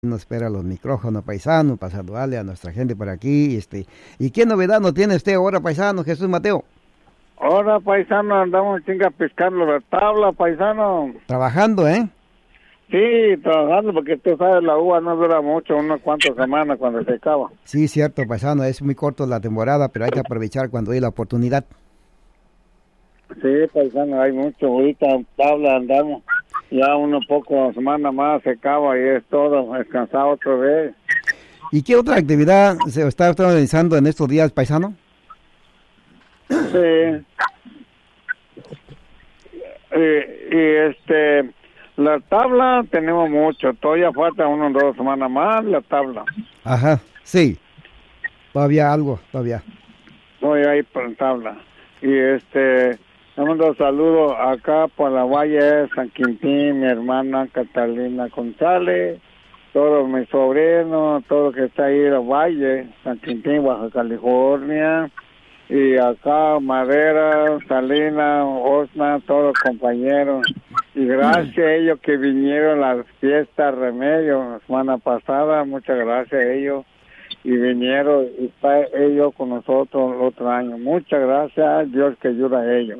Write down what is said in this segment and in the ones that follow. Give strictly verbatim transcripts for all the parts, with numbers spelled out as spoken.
Nos espera los micrófonos paisanos para saludarle a nuestra gente por aquí. Este, ¿y qué novedad nos tiene usted ahora, paisano Jesús Mateo? Ahora, paisano, andamos chinga pescando la tabla, paisano. Trabajando, ¿eh? Sí, trabajando, porque tú sabes, la uva no dura mucho, unas cuantas semanas cuando se acaba. Sí, cierto, paisano, es muy corto la temporada, pero hay que aprovechar cuando hay la oportunidad. Sí, paisano, hay mucho. Ahorita tabla andamos. Ya una poco semana más se acaba y es todo, descansar otra vez. ¿Y qué otra actividad se está usted organizando en estos días, paisano? Sí. Y, y este, la tabla tenemos mucho, todavía falta unas dos semanas más la tabla. Ajá, sí. Todavía algo, todavía. Todavía hay para tabla. Y este, le mando saludos acá por la Valle San Quintín, mi hermana Catalina González, todos mis sobrinos, todo que está ahí en la Valle, San Quintín, Baja California, y acá Madera, Salina, Osna, todos los compañeros. Y gracias a ellos que vinieron a las fiestas Remedio la semana pasada, muchas gracias a ellos. Y vinieron y está ellos con nosotros el otro año. Muchas gracias, Dios que ayuda a ellos.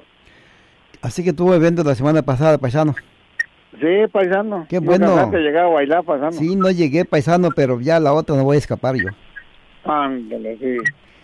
Así que tuvo evento la semana pasada, paisano. Sí, paisano. Qué bueno. No llegar a bailar, paisano. Sí, no llegué, paisano, pero ya la otra no voy a escapar yo. Ándale, sí.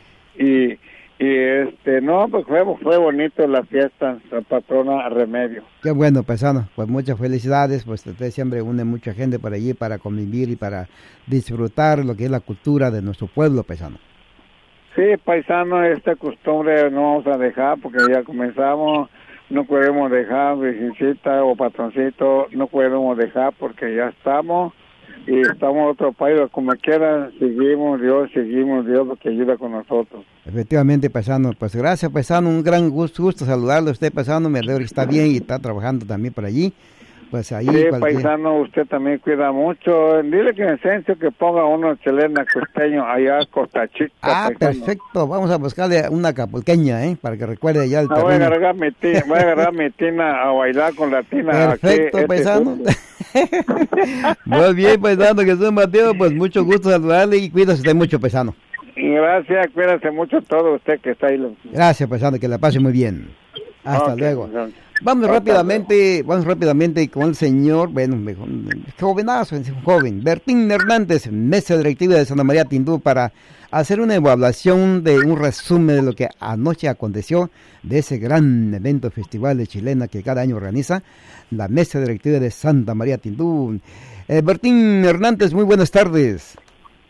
Y, y este, no, pues fue, fue bonito la fiesta, la patrona Remedio. Qué bueno, paisano. Pues muchas felicidades, pues usted siempre une mucha gente por allí para convivir y para disfrutar lo que es la cultura de nuestro pueblo, paisano. Sí, paisano, esta costumbre no vamos a dejar porque ya comenzamos. No podemos dejar, virgencita o patroncito, no podemos dejar porque ya estamos y estamos en otro país, como quiera, seguimos Dios, seguimos Dios, porque ayuda con nosotros. Efectivamente, paisano, pues gracias, paisano, un gran gusto, gusto saludarle a usted, paisano, me alegro que está bien y está trabajando también por allí. Pues ahí sí, cualquier... paisano, usted también cuida mucho. Dile que en esencia que ponga uno chilena costeño allá Costa Chica. Ah, paisano. perfecto. Vamos a buscarle una capulqueña, ¿eh? Para que recuerde ya el ah, voy a agarrar mi tina, voy a agarrar mi tina a bailar con la tina. Perfecto, aquí, paisano. Este Muy bien, paisano, Jesús Mateo, pues mucho gusto saludarle y cuídese usted mucho, paisano. Gracias, cuídese mucho todo usted que está ahí. Gracias, paisano, que la pase muy bien. Hasta okay, luego. Paisano. Vamos Hasta rápidamente, luego. vamos rápidamente con el señor, bueno, jovenazo, joven, Bertín Hernández, mesa directiva de Santa María Tindú, para hacer una evaluación de un resumen de lo que anoche aconteció de ese gran evento festival de chilena que cada año organiza la mesa directiva de Santa María Tindú. Eh, Bertín Hernández, muy buenas tardes.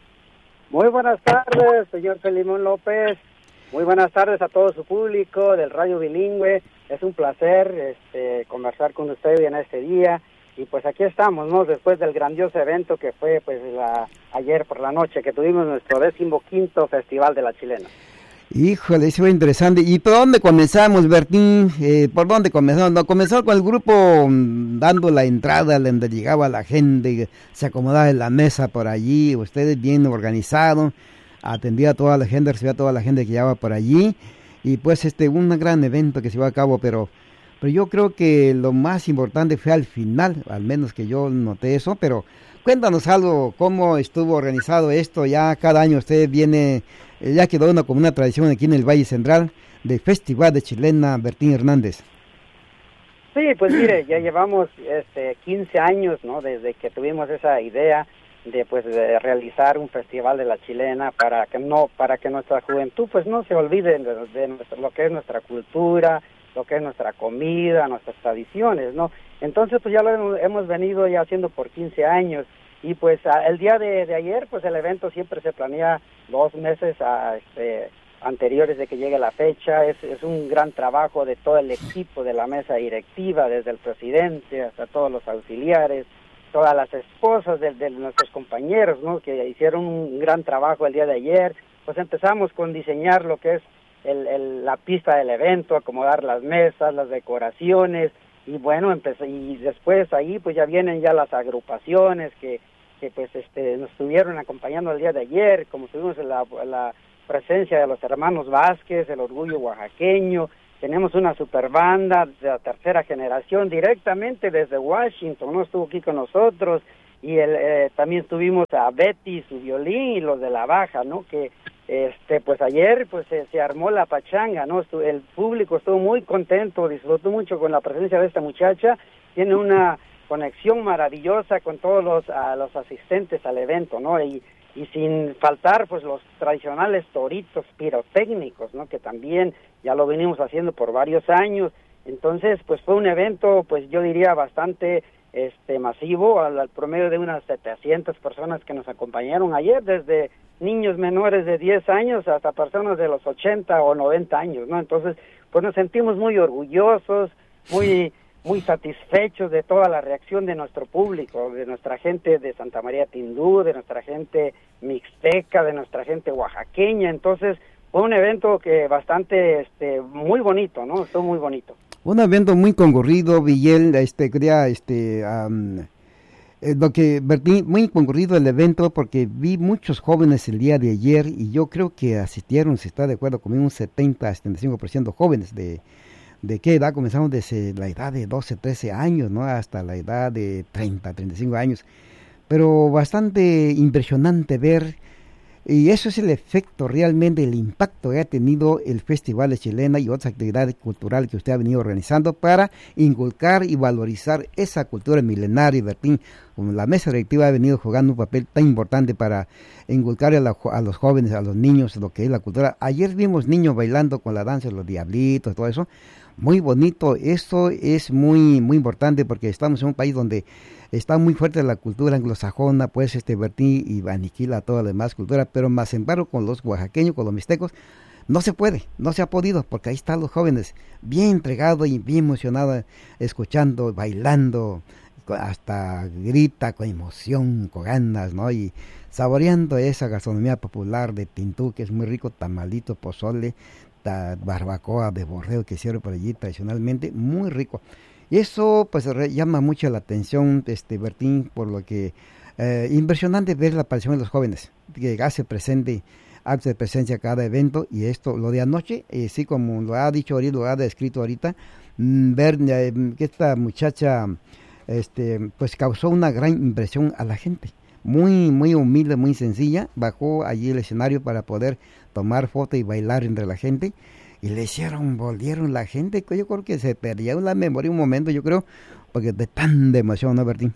Muy buenas tardes, señor Felimón López. Muy buenas tardes a todo su público del Radio Bilingüe. Es un placer este, conversar con usted en este día. Y pues aquí estamos, ¿no? Después del grandioso evento que fue pues la, ayer por la noche, que tuvimos nuestro decimoquinto Festival de la Chilena. Híjole, eso fue interesante. ¿Y por dónde comenzamos, Bertín? Eh, ¿Por dónde comenzamos? No, comenzó con el grupo mm, dando la entrada, donde llegaba la gente, se acomodaba en la mesa por allí, ustedes bien organizados, atendía a toda la gente, recibía a toda la gente que llegaba por allí, y pues este, un gran evento que se llevó a cabo, pero, pero yo creo que lo más importante fue al final, al menos que yo noté eso, pero cuéntanos algo, cómo estuvo organizado esto. Ya cada año usted viene, ya quedó una, como una tradición aquí en el Valle Central, del Festival de Chilena Bertín Hernández. Sí, pues mire, ya llevamos este quince años, ¿no? Desde que tuvimos esa idea de pues de realizar un festival de la chilena para que no para que nuestra juventud pues no se olvide de, de nuestra, lo que es nuestra cultura, lo que es nuestra comida, nuestras tradiciones, ¿no? Entonces pues ya lo hemos, hemos venido ya haciendo por quince años y pues a, el día de, de ayer pues el evento siempre se planea dos meses a, este, anteriores de que llegue la fecha. Es, es un gran trabajo de todo el equipo de la mesa directiva, desde el presidente hasta todos los auxiliares, todas las esposas de, de nuestros compañeros, ¿no? Que hicieron un gran trabajo el día de ayer. Pues empezamos con diseñar lo que es el, el, la pista del evento, acomodar las mesas, las decoraciones, y bueno, empecé, y después ahí pues ya vienen ya las agrupaciones que, que pues este nos estuvieron acompañando el día de ayer, como tuvimos la, la presencia de los hermanos Vázquez, el Orgullo Oaxaqueño. Tenemos una super banda de la tercera generación directamente desde Washington, no estuvo aquí con nosotros, y el, eh, también tuvimos a Betty, su violín, y los de la baja, ¿no? Que este pues ayer pues se, se armó la pachanga, ¿no? Estu- el público estuvo muy contento, disfrutó mucho con la presencia de esta muchacha, tiene una conexión maravillosa con todos los, a los asistentes al evento, ¿no? Y, y sin faltar pues los tradicionales toritos pirotécnicos, ¿no? Que también ya lo venimos haciendo por varios años. Entonces pues fue un evento, pues yo diría bastante este masivo, al, al promedio de unas setecientas personas que nos acompañaron ayer, desde niños menores de diez años hasta personas de los ochenta o noventa años, ¿no? Entonces pues nos sentimos muy orgullosos, muy muy satisfechos de toda la reacción de nuestro público, de nuestra gente de Santa María Tindú, de nuestra gente mixteca, de nuestra gente oaxaqueña. Entonces fue un evento que bastante, este, muy bonito, ¿no? Estuvo muy bonito. Un evento muy concurrido, Villel, este, quería, este, um, eh, lo que, Bertín, muy concurrido el evento porque vi muchos jóvenes el día de ayer y yo creo que asistieron, si está de acuerdo conmigo, un setenta a setenta y cinco por ciento jóvenes de... ¿De qué edad? Comenzamos desde la edad de doce, trece años, ¿no? Hasta la edad de treinta, treinta y cinco años. Pero bastante impresionante ver, y eso es el efecto, realmente el impacto que ha tenido el Festival de Chilena y otras actividades culturales que usted ha venido organizando para inculcar y valorizar esa cultura milenaria, Bertín. Como la mesa directiva ha venido jugando un papel tan importante para inculcar a, la, a los jóvenes, a los niños, lo que es la cultura. Ayer vimos niños bailando con la danza de los diablitos, todo eso. Muy bonito, esto es muy muy importante porque estamos en un país donde está muy fuerte la cultura anglosajona, pues este Bertín y aniquila toda la demás cultura, pero más embargo con los oaxaqueños, con los mixtecos, no se puede, no se ha podido, porque ahí están los jóvenes bien entregados y bien emocionados, escuchando, bailando, hasta grita con emoción, con ganas, ¿no? Y saboreando esa gastronomía popular de Tintú, que es muy rico, tamalito, pozole, barbacoa de borrego que hicieron por allí tradicionalmente, muy rico. Y eso pues re, llama mucho la atención, este Bertín, por lo que eh, impresionante ver la aparición de los jóvenes, que hace presente, hace presencia a cada evento, y esto, lo de anoche, eh, sí, como lo ha dicho ahorita, lo ha descrito ahorita, mmm, ver eh, que esta muchacha este pues causó una gran impresión a la gente. Muy, muy humilde, muy sencilla, bajó allí el escenario para poder tomar foto y bailar entre la gente, y le hicieron, volvieron la gente, que yo creo que se perdió la memoria un momento, yo creo, porque de tanta emoción, ¿no, Bertín?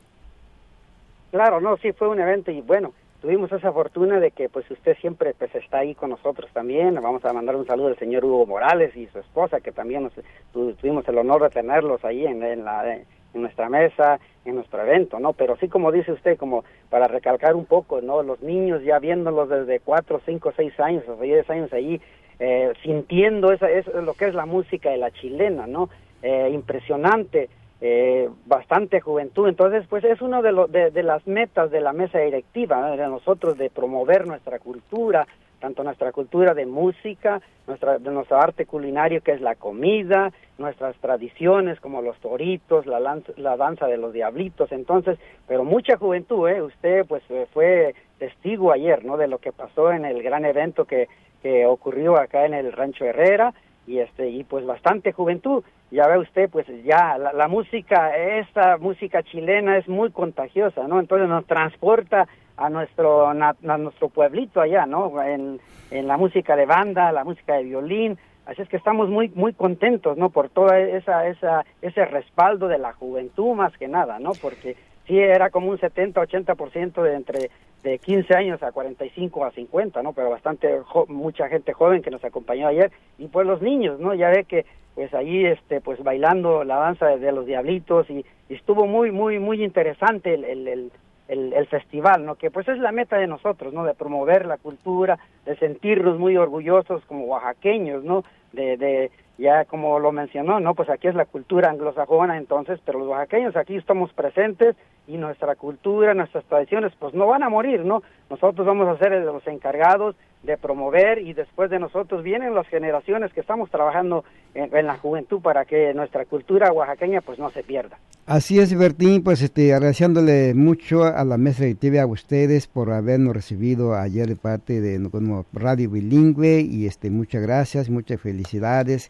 Claro, no, sí, fue un evento, y bueno, tuvimos esa fortuna de que pues usted siempre pues está ahí con nosotros también. Vamos a mandar un saludo al señor Hugo Morales y su esposa, que también nos, tu, tuvimos el honor de tenerlos ahí en, en la... en nuestra mesa, en nuestro evento, ¿no? Pero sí, como dice usted, como para recalcar un poco, ¿no? Los niños ya viéndolos desde cuatro, cinco, seis años, o diez años ahí, eh, sintiendo esa, es lo que es la música de la chilena, ¿no? Eh, impresionante, eh, bastante juventud. Entonces, pues es uno de, lo, de, de las metas de la mesa directiva, ¿no? De nosotros, de promover nuestra cultura, tanto nuestra cultura de música, nuestra de nuestro arte culinario, que es la comida, nuestras tradiciones como los toritos, la, lanza, la danza de los diablitos. Entonces, pero mucha juventud, ¿eh? Usted pues fue testigo ayer, ¿no? De lo que pasó en el gran evento que, que ocurrió acá en el Rancho Herrera, y este y pues bastante juventud. Ya ve usted, pues ya la, la música, esta música chilena es muy contagiosa, ¿no? Entonces nos transporta a nuestro a nuestro pueblito allá, ¿no? En, en la música de banda, la música de violín. Así es que estamos muy muy contentos, ¿no? Por toda esa esa ese respaldo de la juventud, más que nada, ¿no? Porque sí era como un setenta, ochenta por ciento de entre de quince años a cuarenta y cinco a cincuenta, ¿no? Pero bastante jo mucha gente joven que nos acompañó ayer, y pues los niños, ¿no? Ya ve que pues ahí este pues bailando la danza de, de los diablitos, y, y estuvo muy muy muy interesante el, el, el El, el festival, ¿no? Que pues es la meta de nosotros, ¿no? De promover la cultura, de sentirnos muy orgullosos como oaxaqueños, ¿no? De, de ya como lo mencionó, ¿no? Pues aquí es la cultura anglosajona, entonces, pero los oaxaqueños aquí estamos presentes, y nuestra cultura, nuestras tradiciones, pues no van a morir, ¿no? Nosotros vamos a ser los encargados de promover, y después de nosotros vienen las generaciones que estamos trabajando en, en la juventud para que nuestra cultura oaxaqueña pues no se pierda. Así es, Bertín, pues este agradeciéndole mucho a la mesa directiva, a ustedes, por habernos recibido ayer de parte de como Radio Bilingüe, y este muchas gracias, muchas felicidades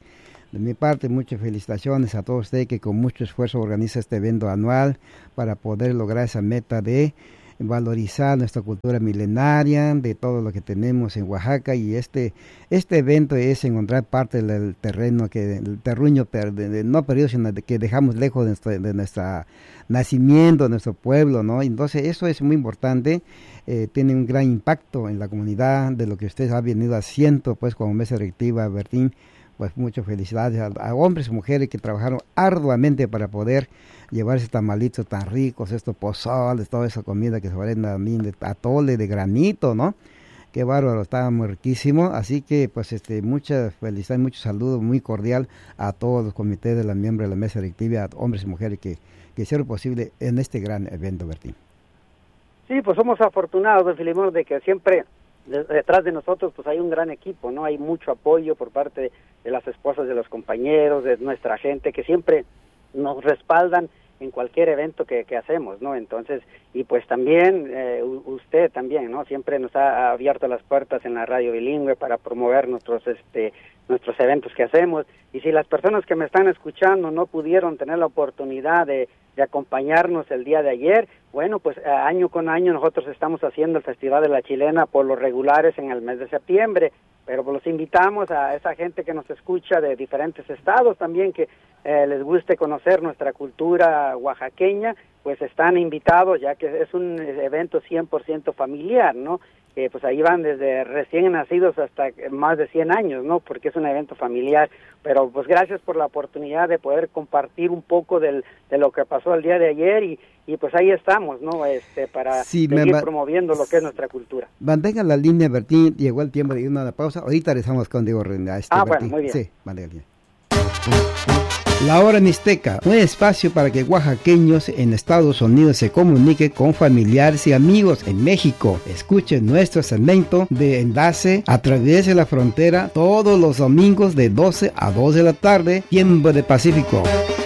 De mi parte, muchas felicitaciones a todos ustedes que con mucho esfuerzo organiza este evento anual para poder lograr esa meta de valorizar nuestra cultura milenaria, de todo lo que tenemos en Oaxaca, y este este evento es encontrar parte del terreno, que el terruño per, de, de, no perdido, sino de, que dejamos lejos de nuestro de nuestra nacimiento, de nuestro pueblo, ¿no? Entonces eso es muy importante, eh, tiene un gran impacto en la comunidad de lo que ustedes han venido haciendo, pues como mesa directiva, Bertín. Pues muchas felicidades a, a hombres y mujeres que trabajaron arduamente para poder llevar estos tamalitos tan ricos, estos pozoles, toda esa comida que se brinda a mí, de atole, de granito, ¿no? Qué bárbaro, estaba muy riquísimo. Así que, pues, este, muchas felicidades, muchos saludos, muy cordial a todos los comités de la miembros de la mesa directiva, a hombres y mujeres que, que hicieron posible en este gran evento, Bertín. Sí, pues somos afortunados, don Filemón, de que siempre detrás de nosotros pues hay un gran equipo, ¿no? Hay mucho apoyo por parte de, de las esposas de los compañeros, de nuestra gente, que siempre nos respaldan en cualquier evento que, que hacemos, ¿no? Entonces, y pues también, eh, usted también, ¿no? Siempre nos ha abierto las puertas en la radio bilingüe para promover nuestros, este, nuestros eventos que hacemos. Y si las personas que me están escuchando no pudieron tener la oportunidad de, de acompañarnos el día de ayer, bueno, pues año con año nosotros estamos haciendo el Festival de la Chilena por los regulares en el mes de septiembre, pero pues los invitamos a esa gente que nos escucha de diferentes estados también, que eh, les guste conocer nuestra cultura oaxaqueña, pues están invitados, ya que es un evento cien por ciento familiar, ¿no? Que pues ahí van desde recién nacidos hasta más de cien años, ¿no? Porque es un evento familiar, pero pues gracias por la oportunidad de poder compartir un poco del, de lo que pasó el día de ayer, y, y pues ahí estamos, ¿no? Este, para sí, seguir me, promoviendo lo que es nuestra cultura. Mantenga la línea, Bertín, llegó el tiempo de irnos a la pausa, ahorita regresamos con Diego Reina. Este, ah, Bertín. Bueno, muy bien. Sí, mantenga la línea. La Hora Mixteca, un espacio para que oaxaqueños en Estados Unidos se comuniquen con familiares y amigos en México. Escuchen nuestro segmento de enlace a través de la frontera todos los domingos de doce a dos de la tarde, tiempo de Pacífico.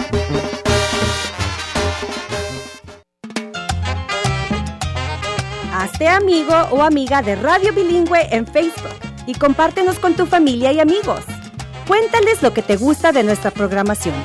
Hazte amigo o amiga de Radio Bilingüe en Facebook y compártenos con tu familia y amigos. Cuéntales lo que te gusta de nuestra programación.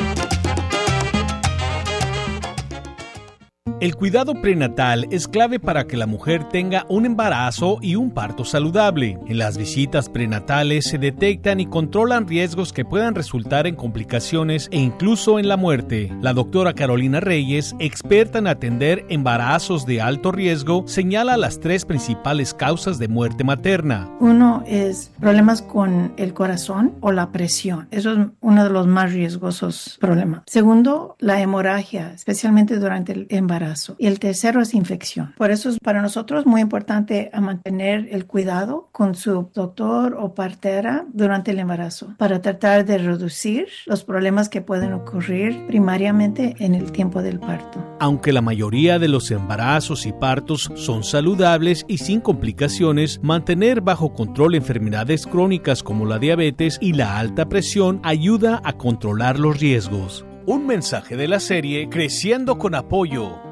El cuidado prenatal es clave para que la mujer tenga un embarazo y un parto saludable. En las visitas prenatales se detectan y controlan riesgos que puedan resultar en complicaciones e incluso en la muerte. La doctora Carolina Reyes, experta en atender embarazos de alto riesgo, señala las tres principales causas de muerte materna. Uno es problemas con el corazón o la presión. Eso es uno de los más riesgosos problemas. Segundo, la hemorragia, especialmente durante el embarazo. Y el tercero es infección. Por eso es para nosotros muy importante mantener el cuidado con su doctor o partera durante el embarazo para tratar de reducir los problemas que pueden ocurrir primariamente en el tiempo del parto. Aunque la mayoría de los embarazos y partos son saludables y sin complicaciones, mantener bajo control enfermedades crónicas como la diabetes y la alta presión ayuda a controlar los riesgos. Un mensaje de la serie Creciendo con Apoyo.